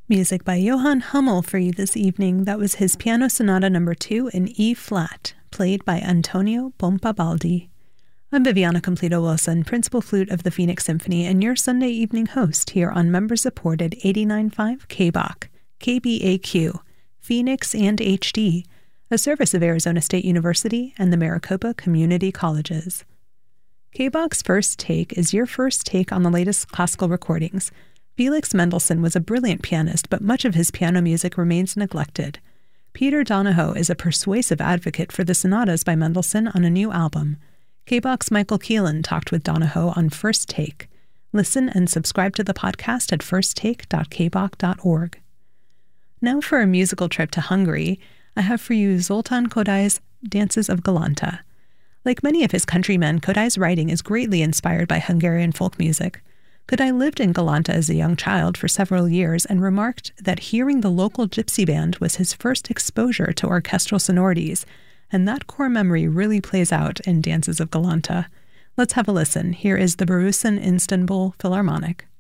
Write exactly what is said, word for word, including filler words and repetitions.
Music by Johann Hummel for you this evening. That was his Piano Sonata number two in E-flat, played by Antonio Pompabaldi. I'm Viviana Completo-Wilson, principal flute of the Phoenix Symphony, and your Sunday evening host here on member-supported eighty-nine point five K B A Q, K B A Q, Phoenix and H D, a service of Arizona State University and the Maricopa Community Colleges. K B A Q's First Take is your first take on the latest classical recordings. Felix Mendelssohn was a brilliant pianist, but much of his piano music remains neglected. Peter Donahoe is a persuasive advocate for the sonatas by Mendelssohn on a new album. K B A Q's Michael Keelan talked with Donahoe on First Take. Listen and subscribe to the podcast at first take dot k b a q dot org. Now for a musical trip to Hungary, I have for you Zoltán Kodály's Dances of Galanta. Like many of his countrymen, Kodály's writing is greatly inspired by Hungarian folk music. Kodály lived in Galanta as a young child for several years and remarked that hearing the local gypsy band was his first exposure to orchestral sonorities, and that core memory really plays out in Dances of Galanta. Let's have a listen. Here is the Borusan Istanbul Philharmonic.